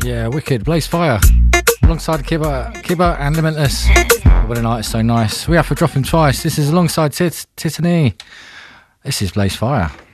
Yeah, wicked. Blaze Fire. Alongside Kibba and Limitless. What a night, it's so nice. We have for dropping twice. This is alongside Tittany. This is Blaze Fire.